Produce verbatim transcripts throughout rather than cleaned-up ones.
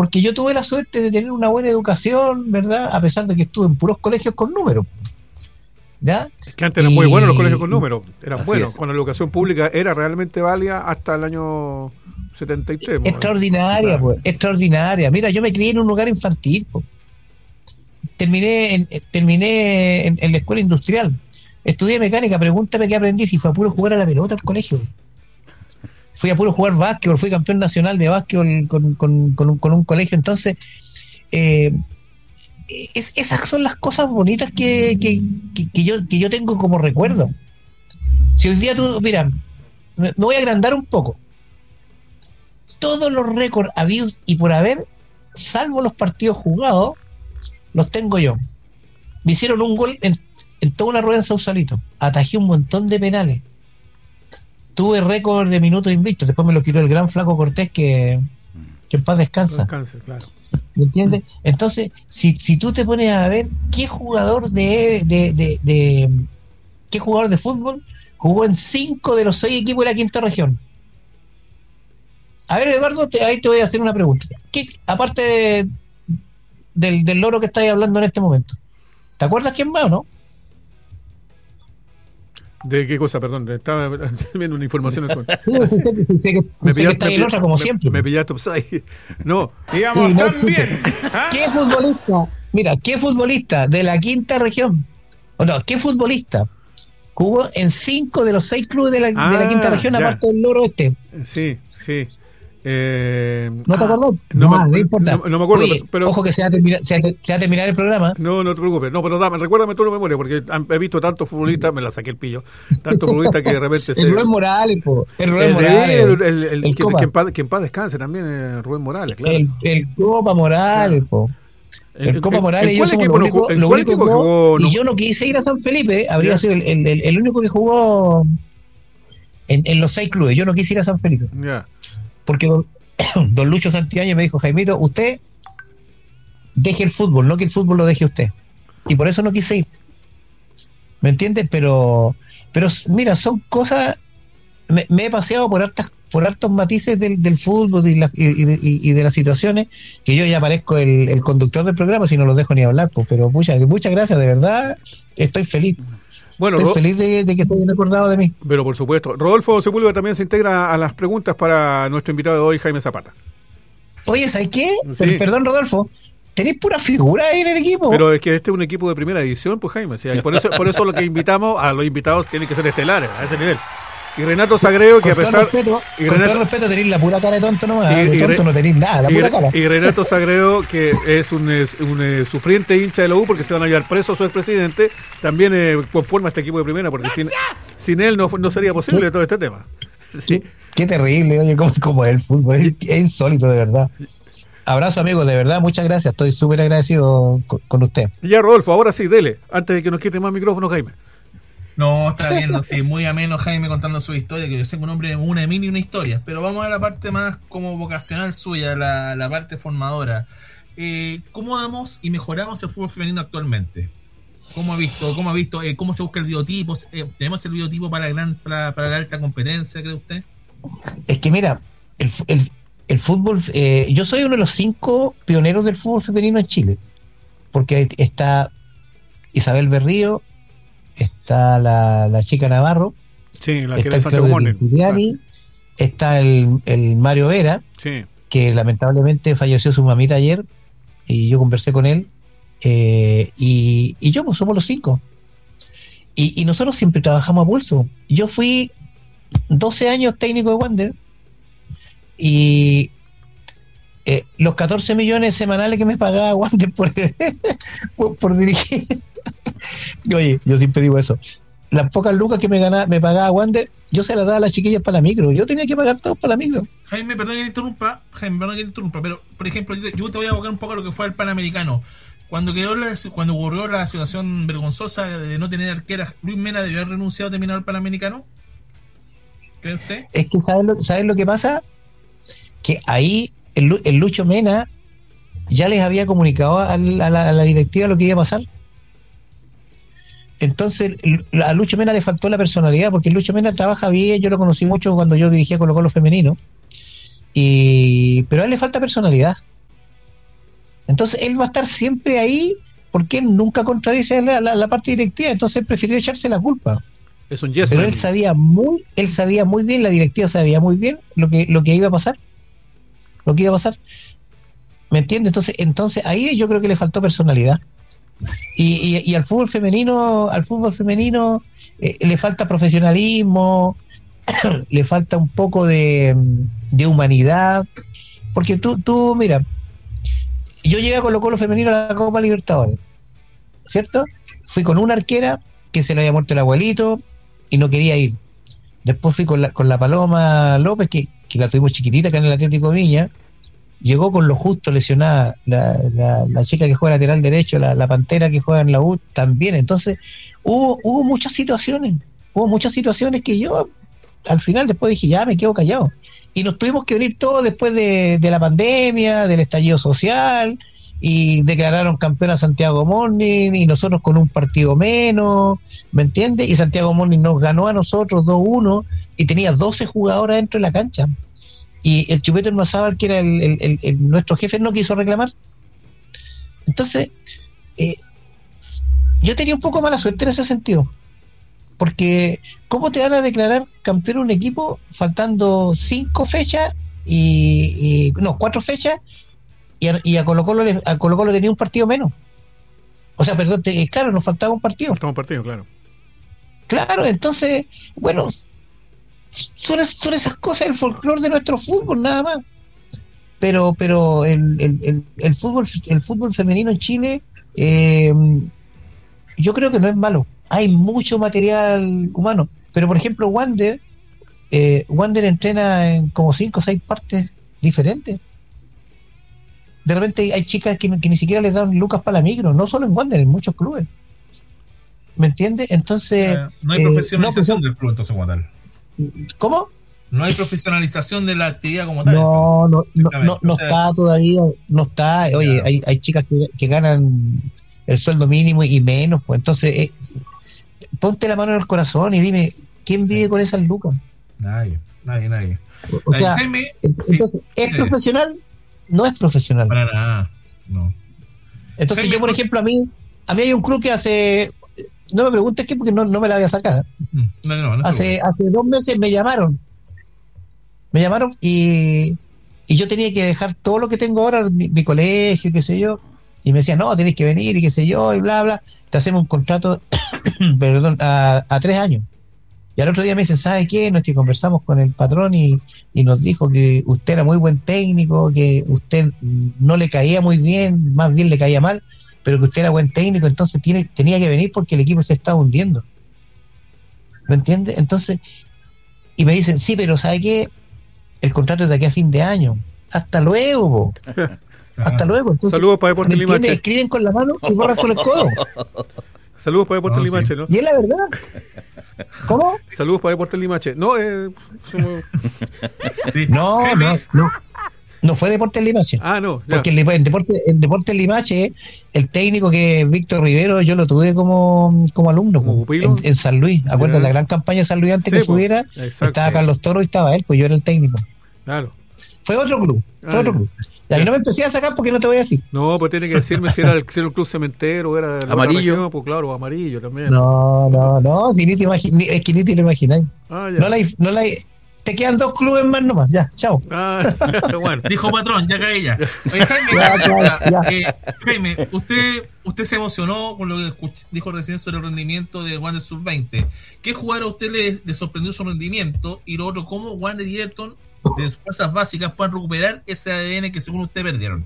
porque yo tuve la suerte de tener una buena educación, ¿verdad? A pesar de que estuve en puros colegios con números. ¿Ya? Es que antes eran y... muy buenos los colegios con números, eran buenos. Es. Cuando la educación pública era realmente válida hasta el año setenta y tres. Extraordinaria, pues, extraordinaria. Mira, yo me crié en un lugar infantil, pues. Terminé en, terminé en, en la escuela industrial. Estudié mecánica, pregúntame qué aprendí, si fue a puro jugar a la pelota al colegio. Fui a puro jugar básquetbol, fui campeón nacional de básquetbol con, con, con, un, con un colegio. Entonces, eh, es, esas son las cosas bonitas que, que, que, que, yo, que yo tengo como recuerdo. Si hoy día tú, mira, me, me voy a agrandar un poco. Todos los récords habidos y por haber, salvo los partidos jugados, los tengo yo. Me hicieron un gol en, en toda una rueda en Sausalito. Atajé un montón de penales. Tuve récord de minutos invictos. Después me lo quitó el gran Flaco Cortés, que, que en paz descansa. Descanse, claro. ¿Me entiendes? Entonces, si, si tú te pones a ver qué jugador de, de, de, de qué jugador de fútbol jugó en cinco de los seis equipos de la quinta región. A ver, Eduardo, te, ahí te voy a hacer una pregunta. ¿Qué, aparte de, del, del loro que estáis hablando en este momento, ¿te acuerdas quién más o no? ¿De qué cosa? Perdón, estaba viendo una información. Sí, sí, sí, sí, sí, que, sí, sé que está en otra como me, siempre. Me pillaste upside. No. Digamos, sí, no, también. ¿Ah? ¿Qué futbolista? Mira, ¿qué futbolista de la quinta región? O no, ¿qué futbolista jugó en cinco de los seis clubes de la, ah, de la quinta región, ya. Aparte del loro este? Sí, sí. Eh, ¿No te acordás? No, no, me, no importa. No, no me acuerdo. Oye, pero, ojo que se va, a terminar, se, va a, se va a terminar el programa. No, no te preocupes. No, pero dame, recuérdame tú la memoria, porque he visto tantos futbolistas, me la saqué el pillo, tantos futbolistas que de repente se... El Rubén Morales, po. El Rubén el, Morales. El, el, el, el, el quien, quien, paz, quien paz descanse también, eh, Rubén Morales, claro. El, el Copa Morales, po. El, el Copa Morales, yo somos lo único, no, lo único que jugó, no, y yo no quise ir a San Felipe, habría ya. sido el, el, el único que jugó en, en los seis clubes. Yo no quise ir a San Felipe. Ya. Porque don, don Lucho Santibáñez me dijo, Jaimito, usted deje el fútbol, no que el fútbol lo deje usted. Y por eso no quise ir. ¿Me entiendes? Pero, pero mira, son cosas. Me, me he paseado por hartas, por hartos matices del, del fútbol y, la, y, y, y de las situaciones, que yo ya parezco el, el conductor del programa, si no los dejo ni hablar, pues, pero muchas, muchas gracias, de verdad, estoy feliz. Bueno, estoy Ro- feliz de, de que se hayan acordado de mí. Pero por supuesto. Rodolfo Sepúlveda también se integra a las preguntas para nuestro invitado de hoy, Jaime Zapata. Oye, ¿sabes qué? Sí. Pero, perdón, Rodolfo, tenéis pura figura ahí en el equipo. Pero es que este es un equipo de primera edición, pues, Jaime. ¿Sí? Por eso, por eso lo que invitamos a los invitados tienen que ser estelares, a ese nivel. Y Renato Sagredo, que con a pesar... Respeto, y con Renato, todo respeto, tenéis la pura cara de tonto nomás. Y, de y, tonto no tenéis nada, la y, pura cara. Y Renato Sagredo, que es un, es un eh, sufriente hincha de la U porque se van a llevar preso a su expresidente, también eh, conforma este equipo de primera, porque sin, sin él no, no sería posible todo este tema. Sí. Qué, qué terrible, oye, como, como es el fútbol. Es, es insólito, de verdad. Abrazo, amigos, de verdad, muchas gracias. Estoy súper agradecido con, con usted. Ya, Rodolfo, ahora sí, dele, antes de que nos quite más micrófonos, Jaime. No, está bien, no sé, muy ameno Jaime contando su historia, que yo sé que un hombre una de mil y una historia, pero vamos a la parte más como vocacional suya, la, la parte formadora. Eh, ¿Cómo damos y mejoramos el fútbol femenino actualmente? ¿Cómo ha visto, cómo ha visto, eh, cómo se busca el biotipo? Eh, ¿Tenemos el biotipo para la, gran, para, para la alta competencia, cree usted? Es que mira, el, el, el fútbol, eh, yo soy uno de los cinco pioneros del fútbol femenino en Chile, porque está Isabel Berrío, está la, la chica Navarro, sí, la está el Claudio Quintiliani, está el, el Mario Vera, sí. que lamentablemente falleció su mamita ayer, y yo conversé con él, eh, y, y yo, pues somos los cinco. Y, y nosotros siempre trabajamos a pulso. Yo fui doce años técnico de Wander, y eh, los catorce millones semanales que me pagaba Wander por, por, por dirigir. Oye, yo siempre digo eso. Las pocas lucas que me ganaba, me pagaba Wander, yo se las daba a las chiquillas para la micro. Yo tenía que pagar todo para la micro. Jaime, perdón que te interrumpa, Jaime, perdón que te interrumpa, pero por ejemplo, yo te voy a abocar un poco a lo que fue el Panamericano. Cuando quedó la, cuando ocurrió la situación vergonzosa de no tener arqueras, ¿Luis Mena debió haber renunciado a terminar el Panamericano? ¿Cree usted? Es que ¿sabes lo, ¿sabes lo que pasa? Que ahí el, el Lucho Mena ya les había comunicado a la, a la, a la directiva lo que iba a pasar. Entonces a Lucho Mena le faltó la personalidad, porque Lucho Mena trabaja bien, yo lo conocí mucho cuando yo dirigía Colo Colo femenino, y pero a él le falta personalidad. Entonces él va a estar siempre ahí porque él nunca contradice la, la, la parte directiva, entonces él prefirió echarse la culpa. Es un yes Pero man. él sabía muy, él sabía muy bien, la directiva sabía muy bien lo que, lo que iba a pasar. Lo que iba a pasar. ¿Me entiendes? Entonces, entonces ahí yo creo que le faltó personalidad. Y, y, y al fútbol femenino, al fútbol femenino eh, le falta profesionalismo, le falta un poco de, de humanidad. Porque tú, tú, mira, yo llegué a Colo Colo femenino a la Copa Libertadores, ¿cierto? Fui con una arquera que se le había muerto el abuelito y no quería ir. Después fui con la, con la Paloma López, que, que la tuvimos chiquitita acá en el Atlético de Viña. Llegó con lo justo lesionada. La, la, la chica que juega lateral derecho, la, la Pantera que juega en la U también. Entonces, hubo, hubo muchas situaciones. Hubo muchas situaciones que yo, al final, después dije, ya me quedo callado. Y nos tuvimos que venir todos después de, de la pandemia, del estallido social, y declararon campeón a Santiago Morning, y nosotros con un partido menos, ¿me entiendes? Y Santiago Morning nos ganó a nosotros dos uno, y tenía doce jugadoras dentro de la cancha. Y el Chupete Ormazábal, que era el, el, el, el, nuestro jefe, no quiso reclamar. Entonces, eh, yo tenía un poco mala suerte en ese sentido. Porque, ¿cómo te van a declarar campeón un equipo faltando cinco fechas y, y no, cuatro fechas y a, y a Colo Colo le, a Colo Colo tenía un partido menos? O sea, perdón, te, claro, nos faltaba un partido. Faltaba un partido, claro. Claro, entonces, bueno, son, son esas cosas, el folclore de nuestro fútbol, nada más. Pero, pero el, el, el, el fútbol, el fútbol femenino en Chile, eh, yo creo que no es malo. Hay mucho material humano, pero por ejemplo Wander eh, Wander entrena en como cinco o seis partes diferentes. De repente hay chicas que, que ni siquiera les dan lucas para la micro, no solo en Wander, en muchos clubes. ¿Me entiendes? Entonces eh, no hay eh, profesionalización no, del club entonces como tal. ¿Cómo? No hay profesionalización de la actividad como tal. No, no, no, no, no o sea, está todavía, no está. Oye, ya. hay, hay chicas que, que ganan el sueldo mínimo y menos, pues entonces eh, ponte la mano en el corazón y dime, ¿quién vive sí. con esas lucas? Nadie, nadie, nadie. O sea, Jaime, entonces, sí, ¿es sí. profesional? No es profesional. Para nada, no. Entonces Jaime, yo, por ejemplo, a mí a mí hay un club que hace, no me preguntes qué, porque no, no me la voy a sacar. No, no, no hace, hace dos meses me llamaron. Me llamaron y, y yo tenía que dejar todo lo que tengo ahora, mi, mi colegio, qué sé yo, y me decían, no, tenés que venir y qué sé yo, y bla, bla. Te hacemos un contrato, perdón, a, a tres años. Y al otro día me dicen, ¿sabe qué? Nos que conversamos con el patrón y, y nos dijo que usted era muy buen técnico, que usted no le caía muy bien, más bien le caía mal, pero que usted era buen técnico, entonces tiene, tenía que venir porque el equipo se estaba hundiendo. ¿Me entiende? Entonces, y me dicen, sí, pero ¿sabe qué? El contrato es de aquí a fin de año. Hasta luego, po. Hasta luego. Entonces, saludos para Deportes Limache. Escriben con la mano y borran con el codo. Saludos para Deportes no, Limache, sí. ¿no? Y es la verdad. ¿Cómo? Saludos para Deportes Limache. No, eh, somos... sí. no, no, no. No fue Deportes Limache. Ah, no. Ya. Porque el, en Deportes en Deportes Limache, el técnico que es Víctor Rivero, yo lo tuve como, como alumno ¿Como en, en San Luis. ¿Acuerdas de la gran campaña de San Luis antes sí, que subiera? Exacto. Estaba Carlos Toro y estaba él, pues yo era el técnico. Claro. Fue otro club. Fue ah, otro club. Y a mí no me empecé a sacar porque no te voy a decir. No, pues tiene que decirme si era el, si era el club cementero, era el amarillo. Región, pues claro, amarillo también. No, no, no, si ni te imagi- es que ni te lo imagináis. Ah, no la, no la, te quedan dos clubes más nomás, ya, chao. Ah, bueno. Dijo patrón, ya cae ella. Oye, Jaime, ya, ya, ya. Eh, Jaime, usted, usted se emocionó con lo que escuch- dijo recién sobre el rendimiento de Wander sub veinte. ¿Qué jugador a usted le, le sorprendió su rendimiento? Y lo otro, ¿cómo Wander y Ayrton de sus fuerzas básicas pueden recuperar ese A D N que según usted perdieron?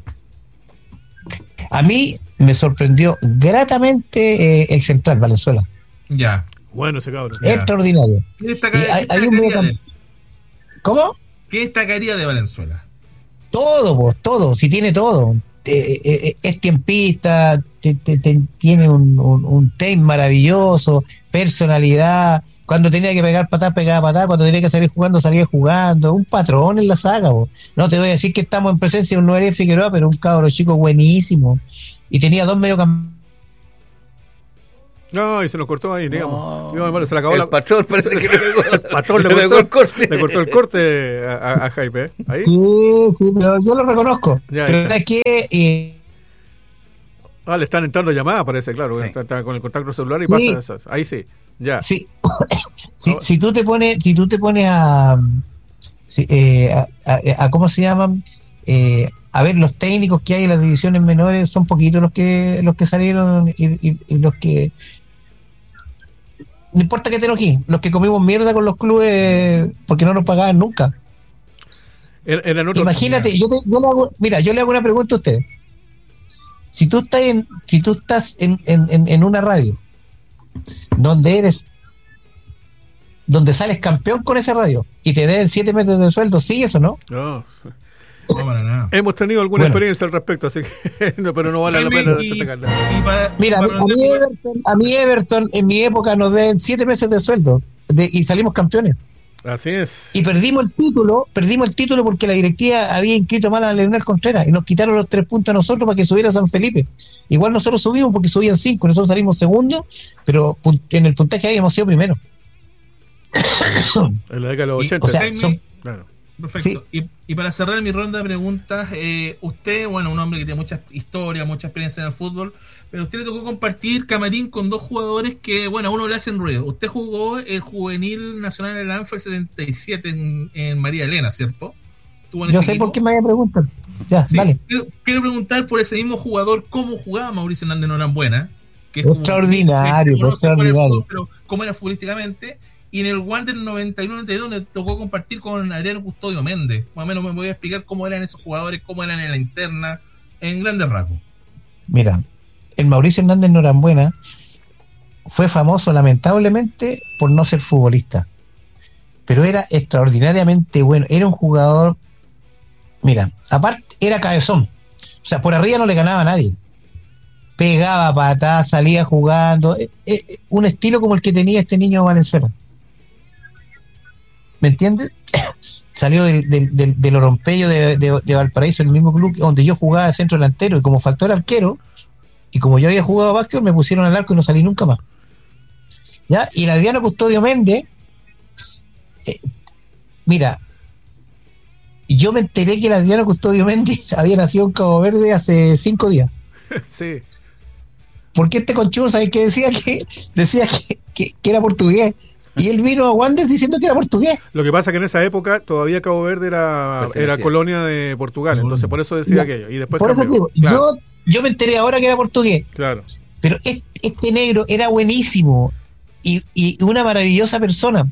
A mí me sorprendió gratamente eh, el central Valenzuela. Ya. Bueno, ese cabrón. Extraordinario. ¿Qué destacaría, hay, hay un de... ¿Cómo? ¿Qué destacaría de Valenzuela? Todo, pues, todo, si tiene todo. Eh, eh, es tiempista, te, te, te, tiene un, un, un tape maravilloso, personalidad. Cuando tenía que pegar patada, pegaba patada. Cuando tenía que salir jugando, salía jugando. Un patrón en la saga, po. No te voy a decir que estamos en presencia de un Noel Figueroa, pero un cabro chico buenísimo. Y tenía dos mediocampistas. No, y se nos cortó ahí, digamos. No. Digamos, se le acabó el la... patrón parece que le pegó, el patrón le, le cortó, el corte. Le cortó el corte a, a, a Jaime, ¿eh? Ahí. Sí, sí, pero yo lo reconozco. Ya, pero es que... Eh, Ah, le están entrando llamadas, parece, claro. Sí. Está, está con el contacto celular y Sí. pasa esas. Ahí sí, ya. Sí. si, si tú te pones, si tú te pones a, si, eh, a, a, a ¿cómo se llaman? Eh, a ver, los técnicos que hay en las divisiones menores son poquitos los que los que salieron y, y, y los que no importa que te enojes, los que comimos mierda con los clubes porque no nos pagaban nunca. Er- Eran otros. Imagínate, yo, te, yo le hago, mira, yo le hago una pregunta a ustedes. Si tú estás en, si tú estás en, en, en, en una radio donde eres, donde sales campeón con esa radio y te den siete meses de sueldo, ¿sigues o no? No. No, para nada. Hemos tenido alguna Bueno. experiencia al respecto, así que no, pero no vale la Jaime, pena y- destacarla. y para- Mira, para a mí, aprender- Everton, a mí Everton en mi época nos den siete meses de sueldo de, y salimos campeones. Así es. Y perdimos el título, perdimos el título porque la directiva había inscrito mal a Leonel Contreras y nos quitaron los tres puntos a nosotros para que subiera San Felipe. Igual nosotros subimos porque subían cinco, nosotros salimos segundos, pero pun- en el puntaje habíamos sido primero. En la década de los Y- ochenta. O sea, Jaime, son, Claro. Perfecto. Y, y para cerrar mi ronda de preguntas, eh, usted, bueno, un hombre que tiene mucha historia, mucha experiencia en el fútbol, pero a usted le tocó compartir camarín con dos jugadores que, bueno, a uno le hacen ruido. Usted jugó el juvenil nacional en el Anfield setenta y siete en, en María Elena, ¿cierto? Estuvo en yo ese sé equipo. por qué me vaya a preguntar. Ya, Sí, dale. quiero, quiero preguntar por ese mismo jugador, ¿cómo jugaba Mauricio Hernández Norambuena? Que es como- Extraordinario, que no se fue en el extraordinario. fútbol, pero cómo era futbolísticamente. Y en el Wander noventa y uno noventa y dos le tocó compartir con Adriano Custodio Méndez. Más o menos me voy a explicar cómo eran esos jugadores, cómo eran en la interna, en grandes rasgos. Mira, el Mauricio Hernández Norambuena fue famoso lamentablemente por no ser futbolista, pero era extraordinariamente bueno, era un jugador, mira, aparte era cabezón, o sea, por arriba no le ganaba a nadie, pegaba patadas, salía jugando, eh, eh, un estilo como el que tenía este niño de Valenzuela, ¿me entiendes? Salió del, del, del, del Orompello de, de, de Valparaíso, el mismo club donde yo jugaba de centro delantero, y como faltó el arquero, y como yo había jugado básquet, me pusieron al arco y no salí nunca más. ¿Ya? Y el Adriano Custodio Méndez, eh, mira, yo me enteré que el Adriano Custodio Méndez había nacido en Cabo Verde hace cinco días. Sí. Porque este conchudo, ¿sabes qué decía? Que decía que, que, que era portugués. Y él vino a Wanderers diciendo que era portugués. Lo que pasa es que en esa época todavía Cabo Verde era, Pertenecía. era colonia de Portugal, entonces por eso decía Ya. aquello. Y después Por eso cambió. digo, Claro, yo, yo me enteré ahora que era portugués. claro. Pero este, este negro era buenísimo y, y una maravillosa persona.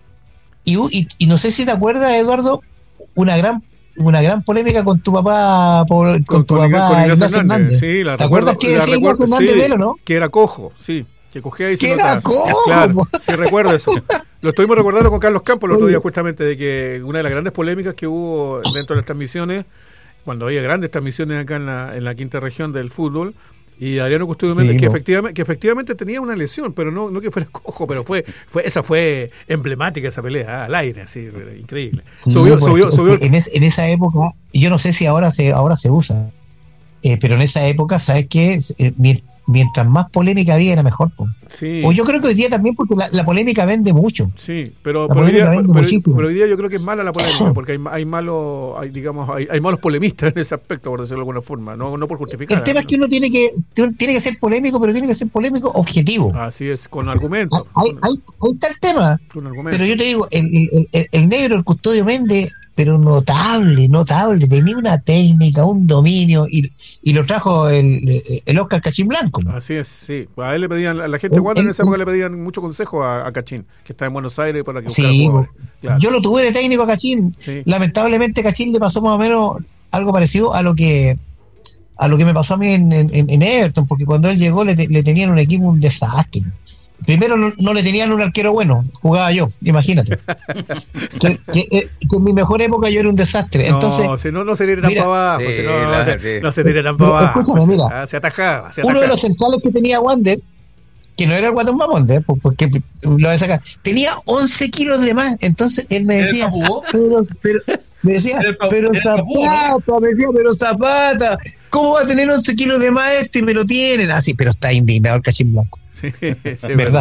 Y, y, y no sé si te acuerdas, Eduardo, una gran una gran polémica con tu papá, por, con, Con, tu con papá Ignacio Ignacio Hernández. Hernández. Sí, la ¿Te recuerdo, acuerdas que la decía recuerdo, Ignacio Hernández sí, Velo, no? que era cojo, sí, que cogía y se Que era notaba. cojo. Claro, sí recuerdo eso. Lo estuvimos recordando con Carlos Campos el otro Oye. día justamente de que una de las grandes polémicas que hubo dentro de las transmisiones, cuando había grandes transmisiones acá en la, en la quinta región del fútbol, y Adriano Custodio Sí, Méndez, que po. efectivamente, que efectivamente tenía una lesión, pero no, no que fuera cojo, pero fue, fue esa fue emblemática esa pelea, ah, al aire, así, increíble. Sí, Subió, pues, subió, es que subió. en, es- en esa época, yo no sé si ahora se ahora se usa, eh, pero en esa época, ¿sabes qué? Eh, mi- mientras más polémica había, era mejor. Po. Sí. O yo creo que hoy día también, porque la, la polémica vende mucho. Sí, pero, La pero, hoy día, polémica vende pero- muchísimo. pero hoy día yo creo que es mala la polémica, porque hay, hay malos, hay, digamos, hay, hay malos polemistas en ese aspecto, por decirlo de alguna forma, no, no por justificar. El tema es que uno tiene que tiene que ser polémico, pero tiene que ser polémico objetivo. Así es, con argumentos. Ahí, con, ahí- ahí está el tema. con argumentos. Pero yo te digo, el, el- el- el negro, el Custodio Méndez, pero notable, notable, tenía una técnica, un dominio, y, y lo trajo el, el Oscar Cachín Blanco. Así es, sí. A él le pedían, a la gente de El- Wander en el- esa época le pedían mucho consejo a, a Cachín, que está en Buenos Aires para que buscara Sí, jugadores. Claro. yo lo tuve de técnico a Cachín. Sí. Lamentablemente Cachín le pasó más o menos algo parecido a lo que a lo que me pasó a mí en, en, en Everton, porque cuando él llegó le, le tenían un equipo un desastre. Primero no, no le tenían un arquero bueno, jugaba yo, imagínate. que, que- que en mi mejor época yo era un desastre. Entonces, no, si no, no se tiraran mira, para abajo, sí, si no, la- se, sí. no se tiraran para Pero, abajo. escúchame, se- mira. ah, se atajaba, se uno de atajaba. los centrales que tenía Wander, que no era el Guatón Mamón, ¿eh? Por- porque lo voy a sacar, tenía once kilos de más. Entonces él me ¿Era decía, Papú? pero, pero- me decía, Era el Papú, pero era el Papú, Zapata, me decía, pero Zapata, ¿cómo va a tener once kilos de más este y me lo tienen? Así, pero está indignado el Cachín Blanco. Sí, sí, es ¿Verdad? Sí,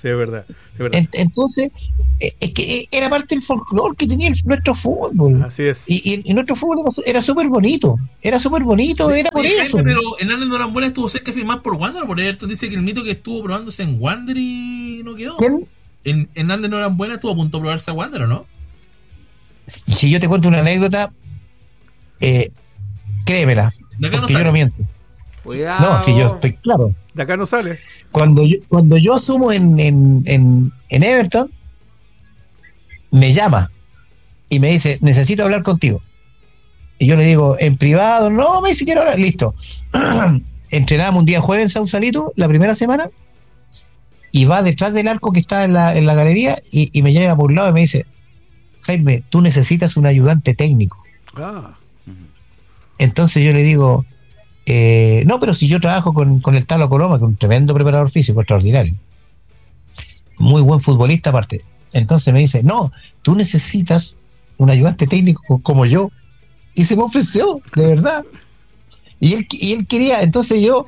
Sí, es verdad. Sí, es verdad. En, entonces, es que era parte del folclore que tenía el, nuestro fútbol. Así es. Y, y, y nuestro fútbol era súper bonito. Era súper bonito, era por Oye, eso. Pero Hernández Norambuena estuvo cerca de firmar por Wander, por Everton dice que el mito que estuvo probándose en Wander y no quedó. ¿Quién? En, Hernández Norambuena estuvo a punto de probarse a Wander, ¿o no? Si yo te cuento una anécdota, eh, créemela, De acá no porque yo sale. no miento. Cuidado. No, si yo estoy claro. De acá no sale. Cuando yo, cuando yo asumo en, en, en, en Everton, me llama y me dice, necesito hablar contigo. Y yo le digo, en privado, no, me dice, quiero hablar, listo. Entrenábamos un día jueves en Sausalito, la primera semana, y va detrás del arco que está en la, en la galería y, y me llega por un lado y me dice, Jaime, tú necesitas un ayudante técnico. Ah. Entonces yo le digo, eh, no, pero si yo trabajo con, con el Talo Coloma, que es un tremendo preparador físico, extraordinario, muy buen futbolista aparte. Entonces me dice, no, tú necesitas un ayudante técnico como yo. Y se me ofreció, de verdad. Y él, y él quería, entonces yo,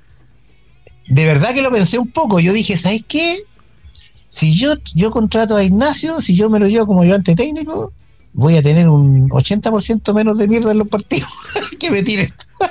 de verdad que lo pensé un poco. Yo dije, ¿sabes qué? Si yo, yo contrato a Ignacio, si yo me lo llevo como ayudante técnico, voy a tener un ochenta por ciento menos de mierda en los partidos que me tiren.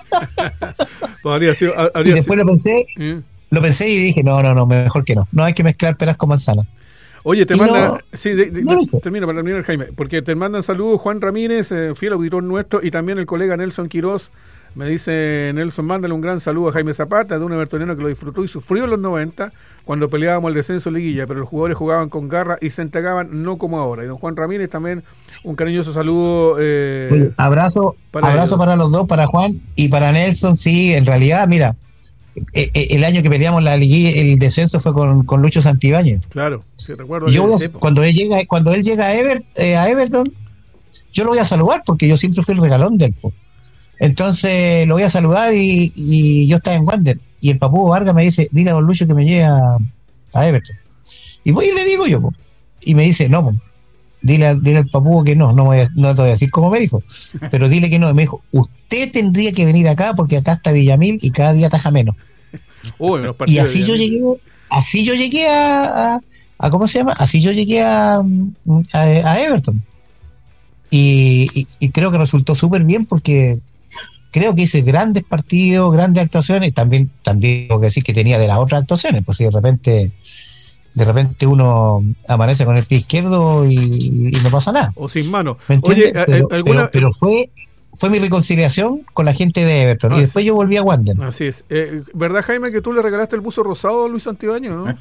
Pues habría sido, Y habría después sido- lo pensé, ¿Eh? lo pensé y dije, no, no, no, mejor que no. No hay que mezclar peras con manzanas. Oye, te Y manda. no- sí, de- de- no lo hizo. termina para terminar, Jaime. Porque te mandan saludos Juan Ramírez, eh, fiel auditor nuestro, y también el colega Nelson Quirós. Me dice Nelson, mándale un gran saludo a Jaime Zapata, de un evertoniano que lo disfrutó y sufrió en los noventa, cuando peleábamos el descenso en liguilla, pero los jugadores jugaban con garra y se entregaban, no como ahora. Y don Juan Ramírez también, un cariñoso saludo. Eh, Oye, abrazo, para abrazo ellos. para los dos, para Juan y para Nelson. Sí, en realidad, mira, eh, eh, el año que peleamos la liguilla, el descenso fue con, con Lucho Santibáñez. Claro, sí, recuerdo. Yo que- voy a- sí, po. cuando él llega, cuando él llega a, Ever, eh, a Everton, yo lo voy a saludar porque yo siempre fui el regalón del po. Entonces lo voy a saludar y, y yo estaba en Wander. Y el Papu Vargas me dice, dile a don Lucho que me lleve a, a Everton. Y voy y le digo yo, po. Y me dice, no, po. Dile, dile al Papu que no, no, voy a- no te voy a decir cómo me dijo, pero dile que no. Y me dijo, usted tendría que venir acá porque acá está Villamil y cada día taja menos. Uy, los Y partidos así de- yo llegué, así yo llegué a, a, a- ¿cómo se llama? Así yo llegué a, a, a Everton. Y, y, y creo que resultó súper bien porque creo que hice grandes partidos, grandes actuaciones. También, también tengo que decir que tenía de las otras actuaciones, pues si de repente, de repente uno amanece con el pie izquierdo y, y no pasa nada. O sin mano. ¿Me Oye, entiendes? a- pero, a- ¿alguna, pero, pero fue, fue mi reconciliación con la gente de Everton. Ah, Y después yo volví a Wander. Así es. Eh, ¿Verdad, Jaime, que tú le regalaste el buzo rosado a Luis Santibáñez, no?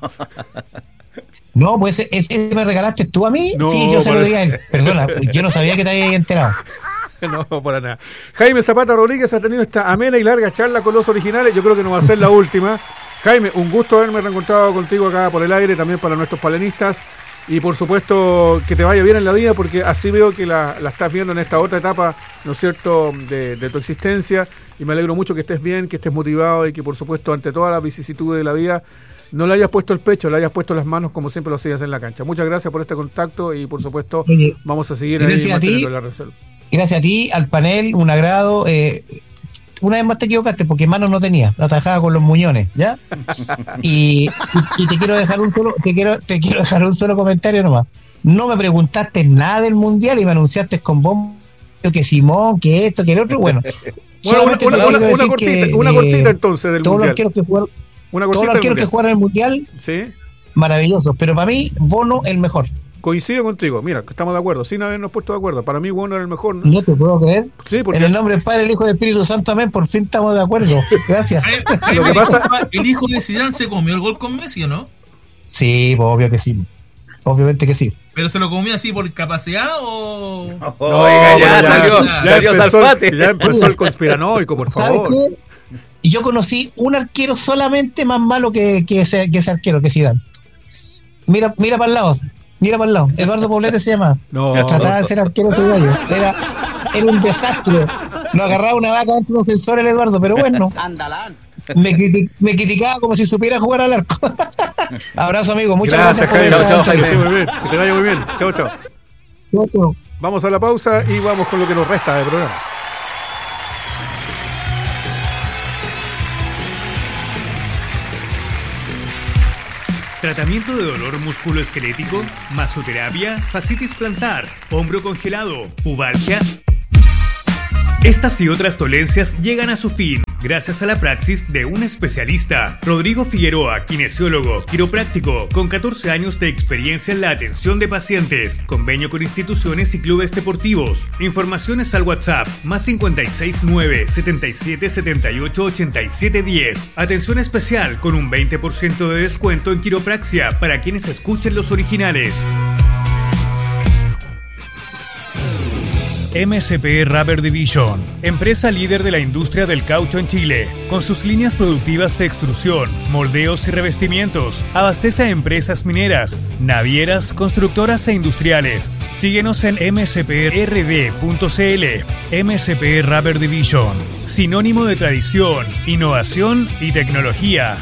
No, pues ese, ese me regalaste tú a mí. No, Sí, yo se lo para- di a él. Perdona, yo no sabía que te había enterado. No, para nada. Jaime Zapata Rodríguez ha tenido esta amena y larga charla con los originales. Yo creo que no va a ser la última. Jaime, un gusto haberme reencontrado contigo acá por el aire, también para nuestros palenistas. Y por supuesto que te vaya bien en la vida, porque así veo que la, la estás viendo en esta otra etapa, ¿no es cierto?, de, de tu existencia. Y me alegro mucho que estés bien, que estés motivado y que por supuesto ante todas las vicisitudes de la vida no le hayas puesto el pecho, le hayas puesto las manos como siempre lo hacías en la cancha. Muchas gracias por este contacto y por supuesto Oye, vamos a seguir gracias ahí a ti. manteniendo la reserva. gracias a ti, al panel, un agrado. Eh, una vez más te equivocaste porque manos no tenía, la trabajaba con los muñones, ¿ya? Y, y, y te quiero dejar un solo, te quiero, te quiero dejar un solo comentario nomás. No me preguntaste nada del mundial y me anunciaste con bombo que Simón, que esto, que el otro. Bueno, Bueno, una, solamente una, te una, quiero una decir cortita, que, una eh, cortita entonces del todos los mundial. arqueros que jugaron, Una todos cortita los del arqueros que mundial. jugaron en el mundial, Sí, maravillosos. Pero para mí, Bono el mejor. coincido contigo. Mira, estamos de acuerdo, sin habernos puesto de acuerdo. Para mí, bueno, era el mejor, ¿no? No te puedo creer. Sí, porque En el nombre del Padre, el Hijo y del Espíritu Santo, amén. Por fin estamos de acuerdo. Gracias. Jaime, Lo que Jaime, pasa- disculpa, ¿el hijo de Zidane se comió el gol con Messi o no? Sí, pues, obvio que sí. Obviamente que sí. ¿Pero se lo comió así por capacidad o...? Oiga, ya, pero salió, ya salió empezó, Salfate. el- ya empezó el conspiranoico, por ¿Sabes favor. qué? Y yo conocí un arquero solamente más malo que, que, ese, que ese arquero, que Zidane. Mira, mira para el lado. Mira para el lado. Eduardo Poblete se llama. No, Trataba de ser arquero ese gallo. Era, era un desastre. Lo agarraba una vaca dentro de un sensor el Eduardo, pero bueno. Andalán. Me, criti- me criticaba como si supiera jugar al arco. Abrazo, amigo. Muchas gracias, gracias, Jaime. Chao, por chao, Que Jaime. esté muy bien, que te vaya muy bien. Chao, chao. Chao, chao. Vamos a la pausa y vamos con lo que nos resta de programa. tratamiento de dolor musculoesquelético, masoterapia, fascitis plantar, hombro congelado, pubalgia. Estas y otras dolencias llegan a su fin gracias a la praxis de un especialista. Rodrigo Figueroa, kinesiólogo, quiropráctico, con catorce años de experiencia en la atención de pacientes. Convenio con instituciones y clubes deportivos. Informaciones al WhatsApp más cincuenta y seis nueve, setenta y siete, setenta y ocho, ochenta y siete diez. Atención especial con un veinte por ciento de descuento en quiropraxia para quienes escuchen los originales. M S P Rubber Division, empresa líder de la industria del caucho en Chile, con sus líneas productivas de extrusión, moldeos y revestimientos, abastece a empresas mineras, navieras, constructoras e industriales. Síguenos en m s p r d punto c l. M S P Rubber Division, sinónimo de tradición, innovación y tecnología.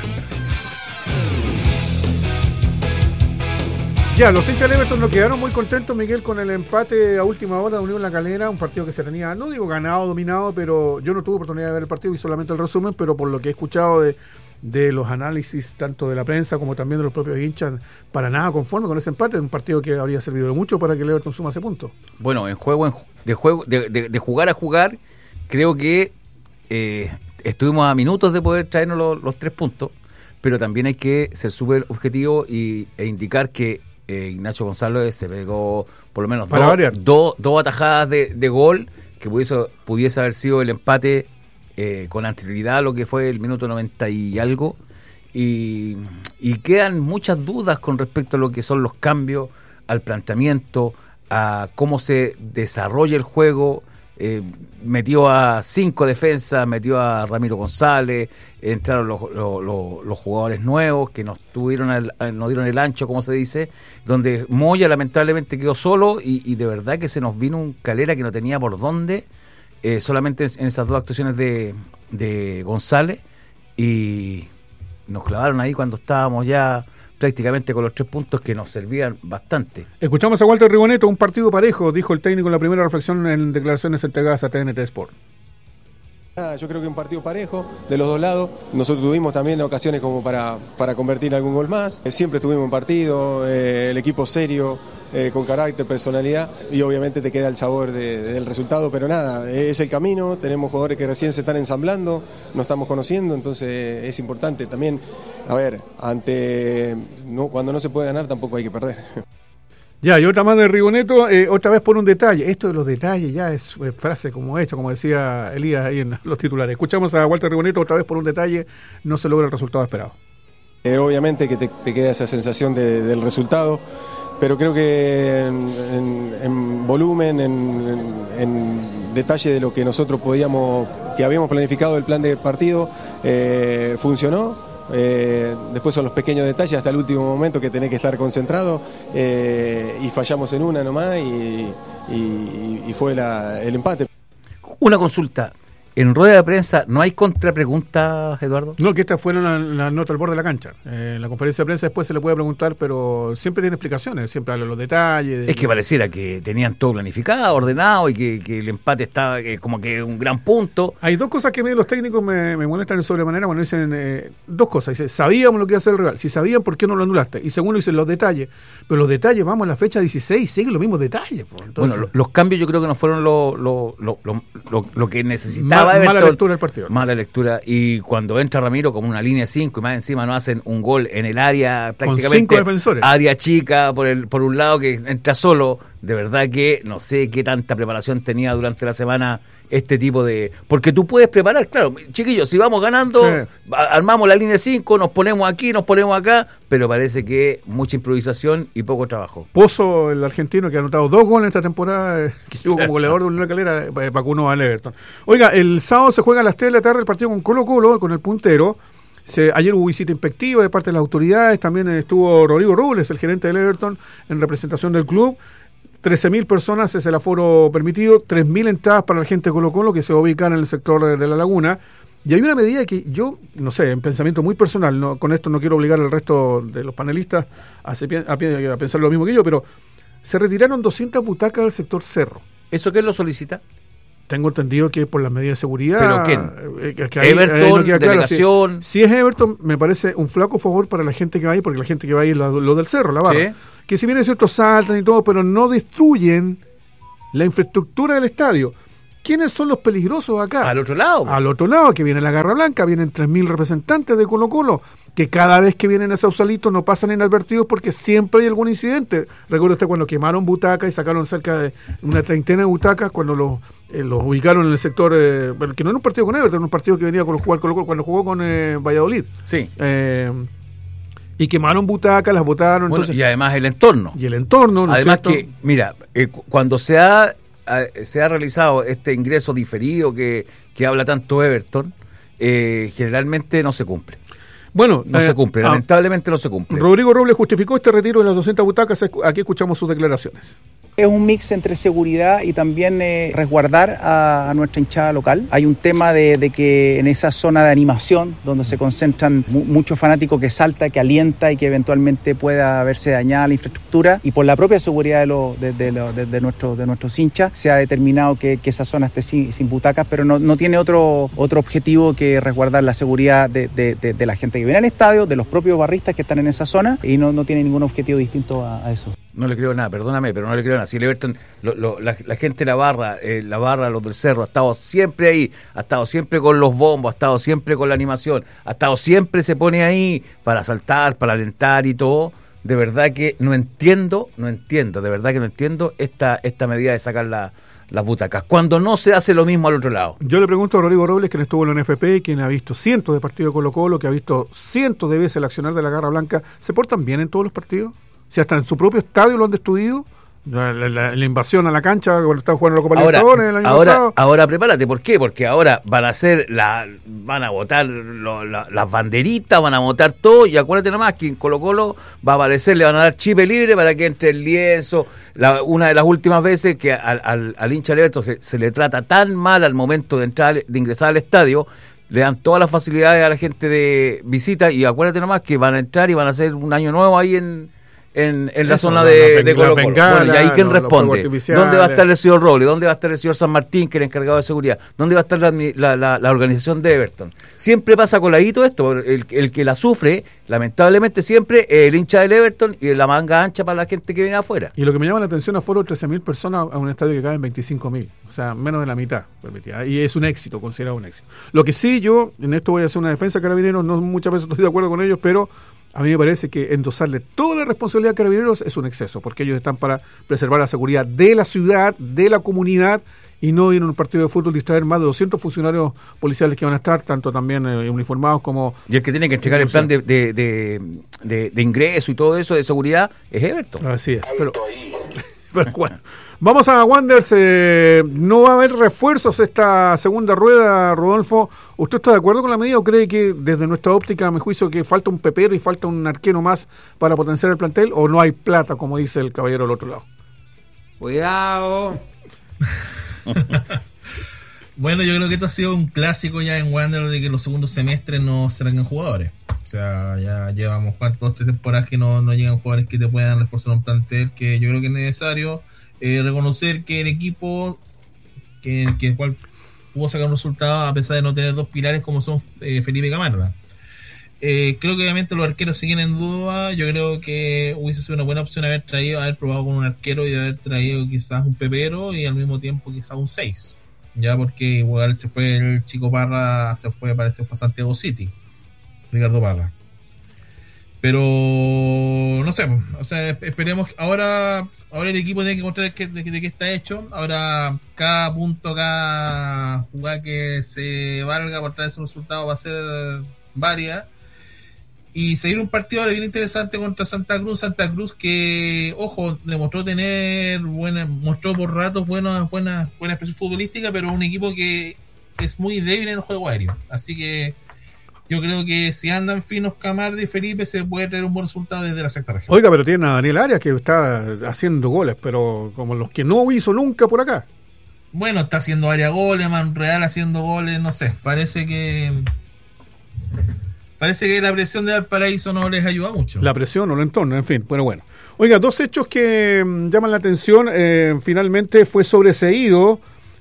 Ya, los hinchas de Everton nos quedaron muy contentos, Miguel, con el empate a última hora de Unión La Calera, un partido que se tenía, no digo ganado, dominado, pero yo no tuve oportunidad de ver el partido y solamente el resumen, pero por lo que he escuchado de, de los análisis tanto de la prensa como también de los propios hinchas, para nada conforme con ese empate, un partido que habría servido de mucho para que el Everton suma ese punto. Bueno, en juego, en, de juego, de, de, de jugar a jugar, creo que eh, estuvimos a minutos de poder traernos los, los tres puntos, pero también hay que ser súper objetivo y, e indicar que Eh, Ignacio González se pegó por lo menos dos do, do atajadas de, de gol que pudiese, pudiese haber sido el empate eh, con anterioridad a lo que fue el minuto noventa y algo y, y quedan muchas dudas con respecto a lo que son los cambios, al planteamiento, a cómo se desarrolla el juego. Eh, metió a cinco defensas, metió a Ramiro González, entraron los, los, los, los jugadores nuevos que nos tuvieron el, nos dieron el ancho, como se dice, donde Moya lamentablemente quedó solo y, y de verdad que se nos vino un Calera que no tenía por dónde, eh, solamente en, en esas dos actuaciones de, de González, y nos clavaron ahí cuando estábamos ya prácticamente con los tres puntos que nos servían bastante. Escuchamos a Walter Rigoneto, un partido parejo, dijo el técnico en la primera reflexión en declaraciones entregadas a T N T Sport. Yo creo que un partido parejo de los dos lados. Nosotros tuvimos también ocasiones como para, para convertir algún gol más. Siempre tuvimos un partido, eh, el equipo serio, eh, con carácter, personalidad, y obviamente te queda el sabor de, de, del resultado, pero nada, es el camino. Tenemos jugadores que recién se están ensamblando, nos estamos conociendo, entonces es importante también, a ver, ante no, cuando no se puede ganar tampoco hay que perder. Ya, y otra más de Rigoneto, eh, otra vez por un detalle. Esto de los detalles ya es eh, frase como hecha, como decía Elías ahí en los titulares. Escuchamos a Walter Rigoneto, otra vez por un detalle, no se logra el resultado esperado. Eh, obviamente que te, te queda esa sensación de, del resultado, pero creo que en, en, en volumen, en, en, en detalle de lo que nosotros podíamos, que habíamos planificado el plan de partido, eh, funcionó. Eh, después son los pequeños detalles hasta el último momento que tenés que estar concentrado, eh, y fallamos en una nomás y, y, y fue la, el empate. Una consulta, en rueda de prensa no hay contrapreguntas, Eduardo. No, que esta fue la, la nota al borde de la cancha. Eh, en la conferencia de prensa después se le puede preguntar, pero siempre tiene explicaciones, siempre habla de los detalles. De, es que pareciera que tenían todo planificado, ordenado, y que, que el empate estaba eh, como que un gran punto. Hay dos cosas que a mí los técnicos me, me molestan de sobremanera cuando dicen eh, dos cosas. Dice, sabíamos lo que iba a hacer el rival. Si sabían, ¿por qué no lo anulaste? Y segundo, dicen los detalles. Pero los detalles, vamos a la fecha dieciséis, siguen los mismos detalles. Entonces, bueno, lo, los cambios yo creo que no fueron lo, lo, lo, lo, lo, lo que necesitaba. Mal, mala lectura del partido. Mala lectura. Y cuando entra Ramiro como una línea cinco y más encima no hacen un gol en el área prácticamente. Con cinco defensores. Área chica por, el, por un lado que entra solo. De verdad que no sé qué tanta preparación tenía durante la semana este tipo de... Porque tú puedes preparar, claro, chiquillos, si vamos ganando, sí, armamos la línea cinco, nos ponemos aquí, nos ponemos acá, pero parece que mucha improvisación y poco trabajo. Pozo, el argentino que ha anotado dos goles esta temporada, que llegó como goleador de Unión La Calera, vacunó al Everton. Oiga, el sábado se juega a las tres de la tarde el partido con Colo Colo, con el puntero. Se, ayer hubo visita inspectiva de parte de las autoridades, también estuvo Rodrigo Robles, el gerente del Everton, en representación del club. trece mil personas es el aforo permitido, tres mil entradas para la gente de Colo Colo que se ubican en el sector de, de la Laguna. Y hay una medida que yo, no sé, en pensamiento muy personal, no, con esto no quiero obligar al resto de los panelistas a, a, a pensar lo mismo que yo, pero se retiraron doscientas butacas del sector Cerro. ¿Eso qué lo solicita? Tengo entendido que por las medidas de seguridad. ¿Pero quién? Eh, que ahí, Everton, eh, no queda claro. delegación. Si, si es Everton, me parece un flaco favor para la gente que va ahí, porque la gente que va ahí es lo, lo del cerro, la barra. Sí. Que si bien es cierto, saltan y todo, pero no destruyen la infraestructura del estadio. ¿Quiénes son los peligrosos acá? Al otro lado. Al otro lado, que viene la Garra Blanca, vienen tres mil representantes de Colo Colo, que cada vez que vienen a Sausalito no pasan inadvertidos porque siempre hay algún incidente. Recuerda usted cuando quemaron butacas y sacaron cerca de una treintena de butacas, cuando los, eh, los ubicaron en el sector, eh, que no era un partido con Everton, era un partido que venía con jugar Colo Colo cuando jugó con eh, Valladolid. Sí. Eh, y quemaron butacas, las botaron. Bueno, entonces, y además el entorno. Y el entorno, ¿no es Además cierto? que, mira, eh, cu- cuando se ha, eh, se ha realizado este ingreso diferido que, que habla tanto Everton, eh, generalmente no se cumple. Bueno, No eh, se cumple, ah, lamentablemente no se cumple. Rodrigo Robles justificó este retiro de las doscientas butacas. Aquí escuchamos sus declaraciones. Es un mix entre seguridad y también eh, resguardar a, a nuestra hinchada local. Hay un tema de, de que en esa zona de animación, donde se concentran mu- muchos fanáticos, que salta, que alienta y que eventualmente pueda verse dañada la infraestructura, y por la propia seguridad de, lo, de, de, lo- de, de, nuestro, de nuestros hinchas, se ha determinado que, que esa zona esté sin, sin butacas, pero no, no tiene otro, otro objetivo que resguardar la seguridad de, de, de, de la gente que viene al estadio, de los propios barristas que están en esa zona, y no, no tiene ningún objetivo distinto a, a eso. No le creo nada, perdóname, pero no le creo nada. Si el Everton, lo, lo, la, la gente de la barra, eh, la barra, los del cerro, ha estado siempre ahí, ha estado siempre con los bombos, ha estado siempre con la animación, ha estado siempre se pone ahí para saltar, para alentar y todo. De verdad que no entiendo, no entiendo, de verdad que no entiendo esta, esta medida de sacar la, las butacas, cuando no se hace lo mismo al otro lado. Yo le pregunto a Rodrigo Robles, quien estuvo en la N F P, quien ha visto cientos de partidos de Colo Colo, que ha visto cientos de veces el accionar de la Garra Blanca, ¿se portan bien en todos los partidos? Si hasta en su propio estadio lo han destruido, la, la, la, la invasión a la cancha cuando estaban jugando la Copa Ahora, Libertadores el año ahora, pasado. ahora prepárate, ¿por qué? Porque ahora van a hacer la, van a votar lo, la, las banderitas, van a votar todo, y acuérdate nomás que en Colo Colo va a aparecer, le van a dar chip libre para que entre el lienzo. La, una de las últimas veces que al, al, al hincha de Everton se, se le trata tan mal al momento de entrar, de ingresar al estadio, le dan todas las facilidades a la gente de visita, y acuérdate nomás que van a entrar y van a hacer un año nuevo ahí en En, en la Eso, zona la- de, la- de la Colo Colo. bengala, Bueno, y ahí quién los- los fuegos responde. artificiales. ¿Dónde va a estar el señor Robles? ¿Dónde va a estar el señor San Martín, que era encargado de seguridad? ¿Dónde va a estar la, la, la, la organización de Everton? Siempre pasa coladito esto. El, el que la sufre, lamentablemente, siempre es el hincha del Everton y la manga ancha para la gente que viene afuera. Y lo que me llama la atención, aforo trece mil personas a un estadio que cabe en veinticinco mil, o sea, menos de la mitad permitida. Y es un éxito, considerado un éxito. Lo que sí, yo en esto voy a hacer una defensa a Carabineros, no muchas veces estoy de acuerdo con ellos, pero a mí me parece que endosarle toda la responsabilidad a Carabineros es un exceso, porque ellos están para preservar la seguridad de la ciudad, de la comunidad, y no ir a un partido de fútbol distraer más de doscientos funcionarios policiales que van a estar, tanto también eh, uniformados como... Y el que tiene que entregar el plan de, de, de, de, de ingreso y todo eso de seguridad es Everton. Así es, pero... pero bueno. Vamos a Wanderers, eh, no va a haber refuerzos esta segunda rueda, Rodolfo. ¿Usted está de acuerdo con la medida o cree que desde nuestra óptica, a mi juicio, que falta un pepero y falta un arquero más para potenciar el plantel, o no hay plata, como dice el caballero del otro lado? Cuidado. Bueno, yo creo que esto ha sido un clásico ya en Wanderers de que los segundos semestres no se traigan jugadores. O sea, ya llevamos cuántas tres temporadas que no, no llegan jugadores que te puedan reforzar un plantel, que yo creo que es necesario eh, reconocer que el equipo que, que el cual pudo sacar un resultado a pesar de no tener dos pilares como son eh, Felipe y Gamarra. Eh, creo que obviamente los arqueros siguen en duda. Yo creo que hubiese sido una buena opción haber traído, haber probado con un arquero y haber traído quizás un pepero y al mismo tiempo quizás un seis. Ya porque igual se fue el chico Parra, se fue, parece que fue a Santiago City, Ricardo Parra. Pero no sé, o sea, esperemos. Ahora, ahora el equipo tiene que encontrar de, de, de qué está hecho. Ahora cada punto, cada jugada que se valga por traer ese resultado va a ser varia. Y seguir un partido ahora bien interesante contra Santa Cruz. Santa Cruz que, ojo, demostró tener buena, mostró por ratos buena, buena, buena expresión futbolística, pero un equipo que es muy débil en el juego aéreo. Así que yo creo que si andan finos Camardi y Felipe se puede traer un buen resultado desde la sexta región. Oiga, pero tiene a Daniel Arias que está haciendo goles, pero como los que no hizo nunca por acá. Bueno, está haciendo área goles, Manreal haciendo goles, no sé, parece que... Parece que la presión de Valparaíso no les ayuda mucho. La presión o el entorno, en fin, bueno, bueno. Oiga, dos hechos que mm, llaman la atención. Eh, finalmente fue sobreseído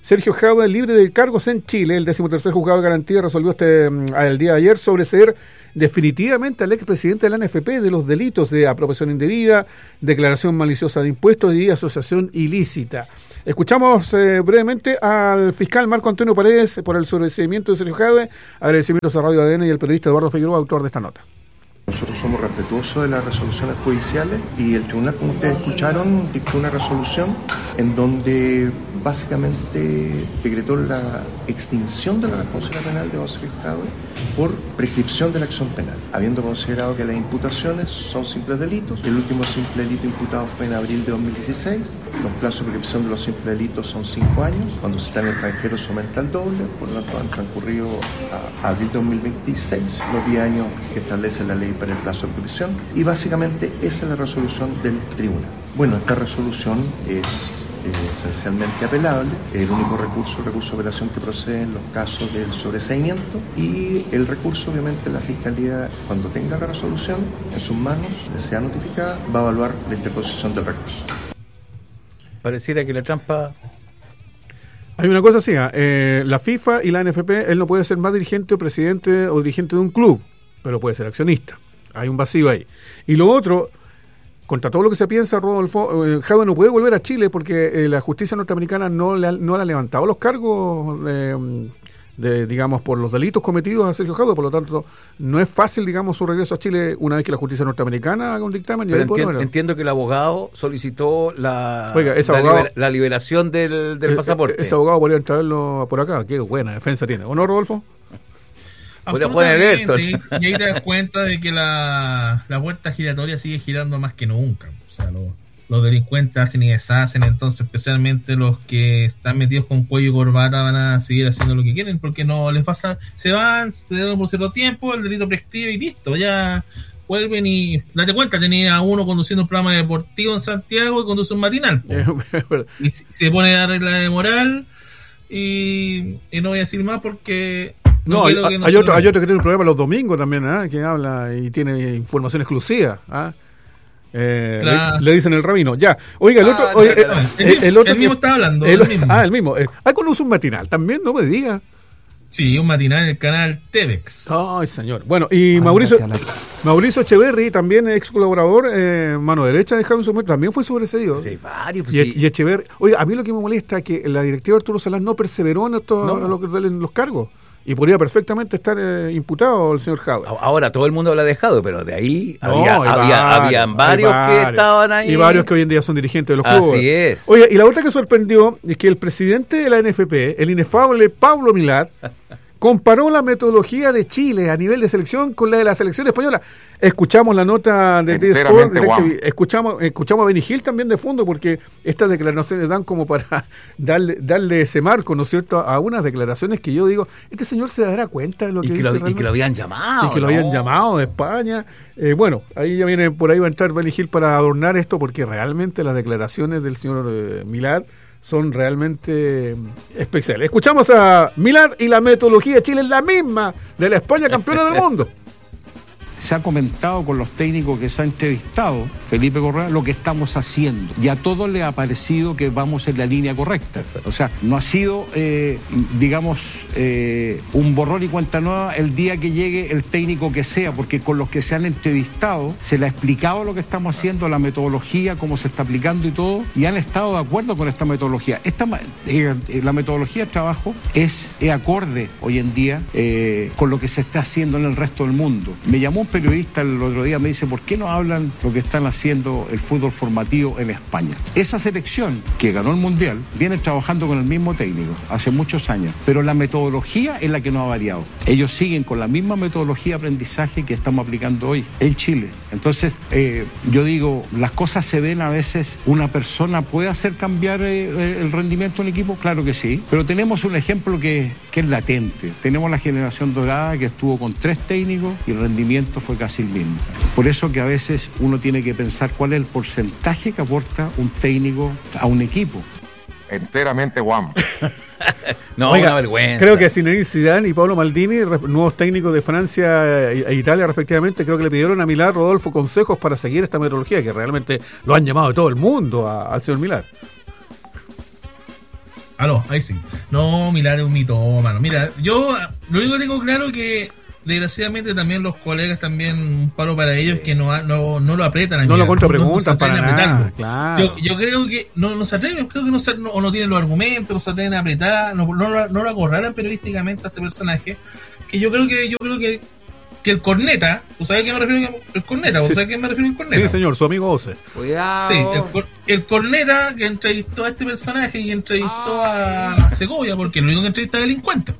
Sergio Jadwe libre de cargos en Chile. El decimotercer juzgado de garantía resolvió este el día de ayer sobreseer definitivamente al expresidente de la N F P de los delitos de apropiación indebida, declaración maliciosa de impuestos y asociación ilícita. Escuchamos eh, brevemente al fiscal Marco Antonio Paredes por el sobreseimiento de Sergio Jadwe. Agradecimientos a Radio A D N y al periodista Eduardo Figueroa, autor de esta nota. Nosotros somos respetuosos de las resoluciones judiciales y el tribunal, como ustedes escucharon, dictó una resolución en donde básicamente decretó la extinción de la responsabilidad penal de don Sergio Jadwe por prescripción de la acción penal, habiendo considerado que las imputaciones son simples delitos. El último simple delito imputado fue en abril de dos mil dieciséis. Los plazos de prescripción de los simples delitos son cinco años. Cuando se está en extranjero se aumenta al doble, por lo tanto han transcurrido a abril de dos mil veintiséis los diez años que establece la ley para el plazo de prescripción, y básicamente esa es la resolución del tribunal. Bueno, esta resolución es eh, esencialmente apelable. El único recurso, el recurso de apelación que procede en los casos del sobreseimiento, y el recurso, obviamente, la Fiscalía, cuando tenga la resolución en sus manos, sea notificada, va a evaluar la interposición del recurso. Pareciera que la trampa... Hay una cosa así, eh, la FIFA y la N F P, él no puede ser más dirigente o presidente o dirigente de un club, pero puede ser accionista. Hay un vacío ahí. Y lo otro, contra todo lo que se piensa, Rodolfo, eh, Jadwe no puede volver a Chile porque eh, la justicia norteamericana no le ha, no le ha levantado los cargos, eh, de, digamos, por los delitos cometidos a Sergio Jadwe. Por lo tanto, no es fácil, digamos, su regreso a Chile una vez que la justicia norteamericana haga un dictamen. Pero enti- entiendo que el abogado solicitó la, Oiga, ese la, abogado, liber- la liberación del, del eh, pasaporte. Ese abogado podría traerlo por acá. Qué buena defensa tiene. ¿O no, Rodolfo? Absolutamente, y, y ahí te das cuenta de que la, la puerta giratoria sigue girando más que nunca. O sea, lo, los delincuentes hacen y deshacen, entonces especialmente los que están metidos con cuello y corbata van a seguir haciendo lo que quieren, porque no les pasa, se van, se dan por cierto tiempo, el delito prescribe y listo, ya vuelven. Y date cuenta, tenía a uno conduciendo un programa deportivo en Santiago y conduce un matinal, y se pone a regla de moral, y, y no voy a decir más porque... No, no hay, que no hay, otro, hay otro que tiene un programa los domingos también, ¿eh? Que habla y tiene información exclusiva. ¿eh? Eh, claro. le, le dicen el rabino. Ya. Oiga, el otro. Ah, oye, el, el, el, otro el mismo que, está hablando. El, el mismo. Ah, el mismo. Eh, ah, conoce un matinal también, no me diga. Sí, un matinal en el canal T V X. Ay, señor. Bueno, y Ay, Mauricio Mauricio Echeverry, también ex colaborador, eh, mano derecha de Jaime Sumer, también fue sobreseído. Sí, varios. Pues y, sí. y Echeverry. Oiga, a mí lo que me molesta es que la directiva Arturo Salaz no perseveró en, esto, no. en, los, en los cargos. Y podría perfectamente estar eh, imputado el señor Jadwe. Ahora todo el mundo habla de Jadwe, pero de ahí no, había, había, había, habían varios, varios que estaban ahí. Y varios que hoy en día son dirigentes de los clubes. Así es. Oye, y la otra que sorprendió es que el presidente de la N F P, el inefable Pablo Milad, comparó la metodología de Chile a nivel de selección con la de la selección española. Escuchamos la nota de T Sport, escuchamos, escuchamos a Benny Hill también de fondo, porque estas declaraciones dan como para darle, darle ese marco, ¿no es cierto?, a unas declaraciones que yo digo, este señor se dará cuenta de lo que y que, lo, y que lo habían llamado. Y que ¿no? lo habían llamado de España. Eh, bueno, ahí ya viene, por ahí va a entrar Benny Hill para adornar esto, porque realmente las declaraciones del señor eh, Milad son realmente especiales. Escuchamos a Milad y la metodología de Chile es la misma de la España campeona del mundo. Se ha comentado con los técnicos que se ha entrevistado, Felipe Correa, lo que estamos haciendo. Y a todos les ha parecido que vamos en la línea correcta. O sea, no ha sido, eh, digamos, eh, un borrón y cuenta nueva el día que llegue el técnico que sea, porque con los que se han entrevistado se le ha explicado lo que estamos haciendo, la metodología, cómo se está aplicando y todo, y han estado de acuerdo con esta metodología. Esta, eh, la metodología de trabajo es, es acorde hoy en día eh, con lo que se está haciendo en el resto del mundo. Me llamó un periodista el otro día, me dice, ¿por qué no hablan lo que están haciendo el fútbol formativo en España? Esa selección que ganó el Mundial viene trabajando con el mismo técnico hace muchos años, pero la metodología es la que no ha variado. Ellos siguen con la misma metodología de aprendizaje que estamos aplicando hoy en Chile. Entonces, eh, yo digo, las cosas se ven a veces, una persona puede hacer cambiar eh, el rendimiento de un equipo, claro que sí, pero tenemos un ejemplo que, que es latente. Tenemos la generación dorada que estuvo con tres técnicos y el rendimiento fue casi el mismo. Por eso que a veces uno tiene que pensar cuál es el porcentaje que aporta un técnico a un equipo. Enteramente guam. No, Oiga, una vergüenza. Creo que Zinedine Zidane y Pablo Maldini, nuevos técnicos de Francia e Italia respectivamente, creo que le pidieron a Milad, Rodolfo, consejos para seguir esta metodología, que realmente lo han llamado de todo el mundo a, al señor Milad. Aló, ahí sí. No, Milán es un mitómano. Mira, yo lo único que tengo claro es que desgraciadamente también los colegas también un palo para ellos que no no, no lo apretan a no Milán, lo contrapreguntan no, no se para atreven a nada, apretarlo. claro. Yo, yo creo que no, no se atreven, creo que no, se, no, o no tienen los argumentos, no se atreven a apretar, no, no, no, no lo acorralan periodísticamente a este personaje, que yo creo que yo creo que que el corneta, ¿tú sabes a qué me refiero? El corneta, ¿tú Sí. sabes a qué me refiero el corneta? Sí, señor, su amigo Ose. Cuidado. Sí, el, cor- el corneta que entrevistó a este personaje y entrevistó a Segovia, porque lo único que entrevista es delincuente.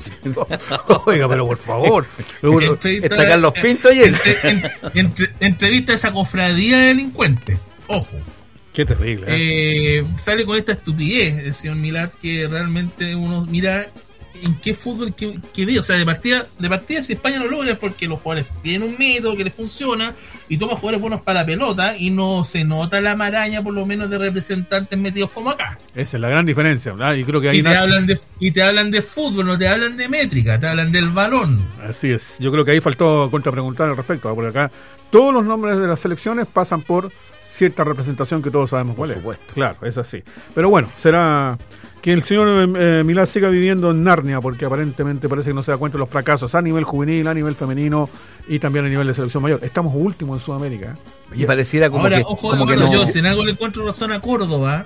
Oiga, pero por favor. Entrevista- Está Carlos Pinto y él. entre- entre- entre- entrevista a esa cofradía de delincuentes. Ojo. Qué terrible. ¿eh? Eh, sale con esta estupidez el señor Milat, que realmente uno mira en qué fútbol que, que ve. O sea, de partida, de partida si España lo logra es porque los jugadores tienen un método que les funciona y toma jugadores buenos para la pelota y no se nota la maraña por lo menos de representantes metidos como acá. Esa es la gran diferencia, ¿verdad? Y creo que ahí Y te, na- hablan de, y te hablan de fútbol, no te hablan de métrica, te hablan del balón. Así es. Yo creo que ahí faltó contrapreguntar al respecto, ¿eh? Porque acá todos los nombres de las selecciones pasan por cierta representación que todos sabemos cuál Por es. supuesto. Claro, es así. Pero bueno, será que el señor eh, Milán siga viviendo en Narnia, porque aparentemente parece que no se da cuenta de los fracasos a nivel juvenil, a nivel femenino y también a nivel de selección mayor. Estamos últimos en Sudamérica. ¿eh? Y pareciera como Ahora, que, ojo, como que bueno, no. yo si en algo le encuentro razón a Córdoba,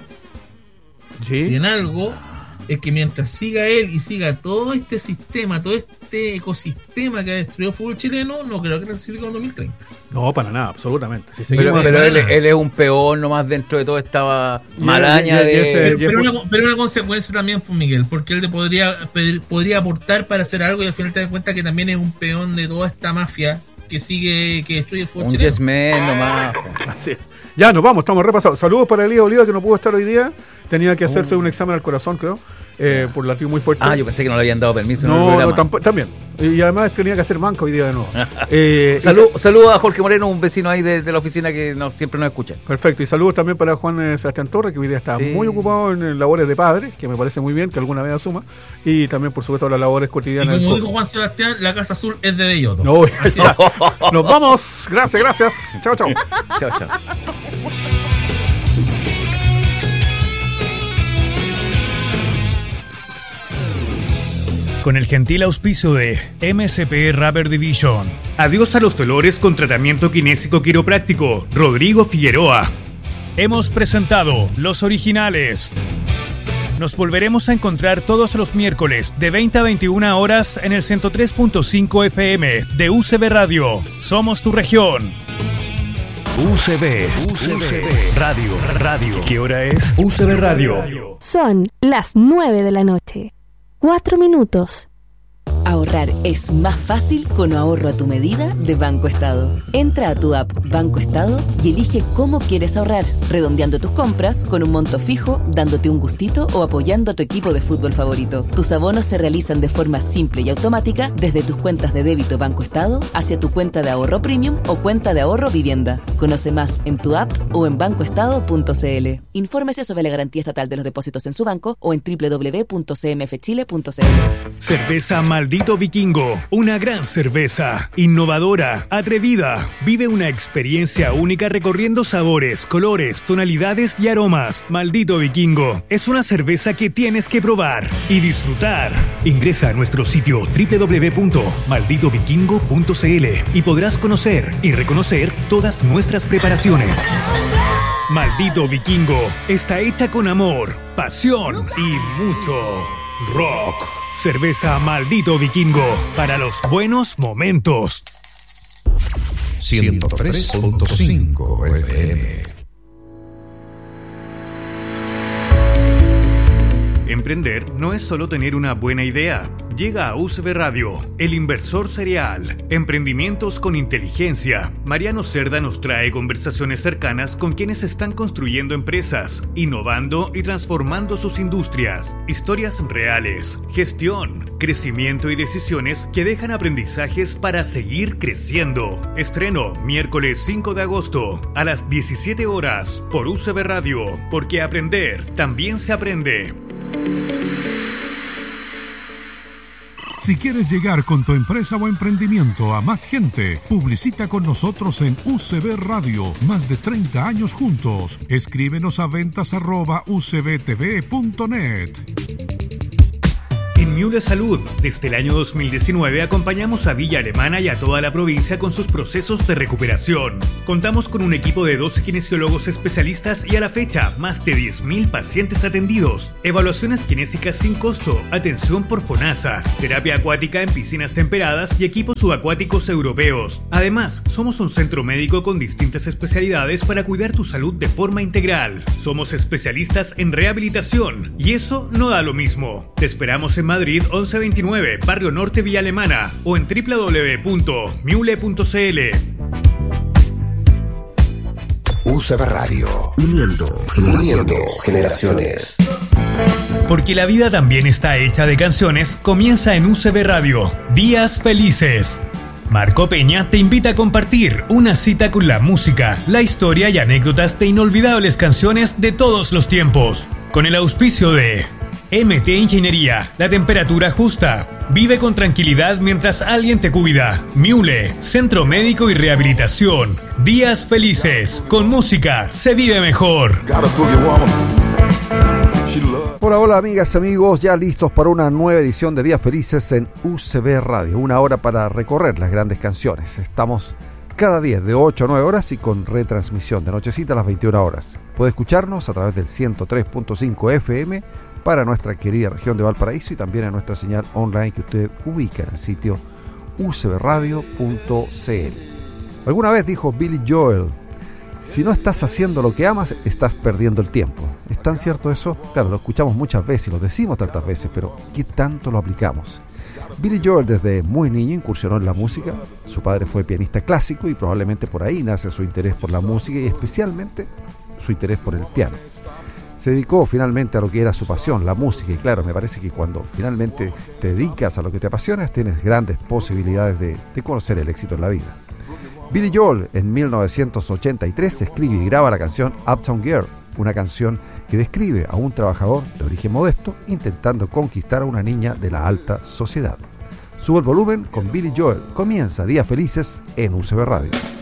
Sí. si en algo, es que mientras siga él y siga todo este sistema, todo este ecosistema que ha destruido el fútbol chileno, no creo que clasifique con dos mil treinta. No, para nada, absolutamente. Si Pero, seguimos pero así- él, él es un peón nomás dentro de toda esta maraña y- y- y ese- de. Pero, pero, fue- una, pero una consecuencia también fue Miguel, porque él le podría pedir- podría aportar para hacer algo y al final te das cuenta que también es un peón de toda esta mafia que sigue, que destruye el fútbol Un chileno. yes man nomás. Así es. Ya nos vamos, estamos repasados. Saludos para Elías Oliva, que no pudo estar hoy día. Tenía que hacerse un examen al corazón, creo, eh, por latido muy fuerte. Ah, yo pensé que no le habían dado permiso en el No, programa. no tampo- también. Y además tenía que hacer banca hoy día de nuevo. Eh, Salud, saludos a Jorge Moreno, un vecino ahí de, de la oficina que no, siempre nos escucha. Perfecto, y saludos también para Juan eh, Sebastián Torres, que hoy día está Sí. muy ocupado en, eh, labores de padre, que me parece muy bien, que alguna vez asuma, y también, por supuesto, las labores Y cotidianas. como del dijo Juan Sebastián, la Casa Azul es de Belloto. No, Así no. es. Nos vamos, gracias, gracias. Chao, chao. Chao, chao. Con el gentil auspicio de M S P Rubber Division. Adiós a los dolores con tratamiento kinésico quiropráctico. Rodrigo Figueroa. Hemos presentado Los Originales. Nos volveremos a encontrar todos los miércoles de veinte a veintiuna horas en el ciento tres punto cinco F M de U C B Radio. Somos tu región. U C B, U C B Radio, Radio. ¿Qué hora es? U C B Radio. Son las nueve de la noche. Cuatro minutos. Ahorrar es más fácil con ahorro a tu medida de Banco Estado. Entra a tu app Banco Estado y elige cómo quieres ahorrar, redondeando tus compras con un monto fijo, dándote un gustito o apoyando a tu equipo de fútbol favorito. Tus abonos se realizan de forma simple y automática desde tus cuentas de débito Banco Estado hacia tu cuenta de ahorro premium o cuenta de ahorro vivienda. Conoce más en tu app o en bancoestado punto c l. Infórmese sobre la garantía estatal de los depósitos en su banco o en doble u doble u doble u punto c m f chile punto c l. Cerveza Maldito Vikingo, una gran cerveza, innovadora, atrevida. Vive una experiencia única recorriendo sabores, colores, tonalidades y aromas. Maldito Vikingo es una cerveza que tienes que probar y disfrutar. Ingresa a nuestro sitio doble u doble u doble u punto maldito vikingo punto c l y podrás conocer y reconocer todas nuestras preparaciones. Maldito Vikingo está hecha con amor, pasión y mucho rock. Cerveza Maldito Vikingo para los buenos momentos. ciento tres punto cinco F M. Emprender no es solo tener una buena idea. Llega a U C B Radio, El Inversor Cereal, emprendimientos con inteligencia. Mariano Cerda nos trae conversaciones cercanas con quienes están construyendo empresas, innovando y transformando sus industrias. Historias reales, gestión, crecimiento y decisiones que dejan aprendizajes para seguir creciendo. Estreno miércoles cinco de agosto a las diecisiete horas por U C B Radio, porque aprender también se aprende. Si quieres llegar con tu empresa o emprendimiento a más gente, publicita con nosotros en U C B Radio. Más de treinta años juntos. Escríbenos a ventas arroba u c b t v punto net. En Miule Salud, desde el año dos mil diecinueve acompañamos a Villa Alemana y a toda la provincia con sus procesos de recuperación. Contamos con un equipo de doce kinesiólogos especialistas y a la fecha, más de diez mil pacientes atendidos. Evaluaciones kinésicas sin costo, atención por FONASA, terapia acuática en piscinas temperadas y equipos subacuáticos europeos. Además, somos un centro médico con distintas especialidades para cuidar tu salud de forma integral. Somos especialistas en rehabilitación y eso no da lo mismo. Te esperamos en Madrid once veintinueve, Barrio Norte, Villa Alemana o en doble u doble u doble u punto miule punto c l. U C B Radio, uniendo, uniendo generaciones. Porque la vida también está hecha de canciones, comienza en U C B Radio, Días Felices. Marco Peña te invita a compartir una cita con la música, la historia y anécdotas de inolvidables canciones de todos los tiempos. Con el auspicio de M T Ingeniería, la temperatura justa. Vive con tranquilidad mientras alguien te cuida. Miule, Centro Médico y Rehabilitación. Días Felices. Con música se vive mejor. Hola, hola amigas, amigos, ya listos para una nueva edición de Días Felices en U C B Radio. Una hora para recorrer las grandes canciones. Estamos cada día de ocho a nueve horas y con retransmisión de nochecita a las veintiuna horas. Puede escucharnos a través del ciento tres punto cinco F M para nuestra querida región de Valparaíso y también en nuestra señal online que usted ubica en el sitio u c b radio punto c l. Alguna vez dijo Billy Joel: si no estás haciendo lo que amas, estás perdiendo el tiempo. ¿Es tan cierto eso? Claro, lo escuchamos muchas veces y lo decimos tantas veces, pero ¿qué tanto lo aplicamos? Billy Joel desde muy niño incursionó en la música. Su padre fue pianista clásico y probablemente por ahí nace su interés por la música y especialmente su interés por el piano. Se dedicó finalmente a lo que era su pasión, la música, y claro, me parece que cuando finalmente te dedicas a lo que te apasiona, tienes grandes posibilidades de, de conocer el éxito en la vida. Billy Joel en mil novecientos ochenta y tres escribe y graba la canción Uptown Girl, una canción que describe a un trabajador de origen modesto intentando conquistar a una niña de la alta sociedad. Sube el volumen con Billy Joel. Comienza Días Felices en U C B Radio.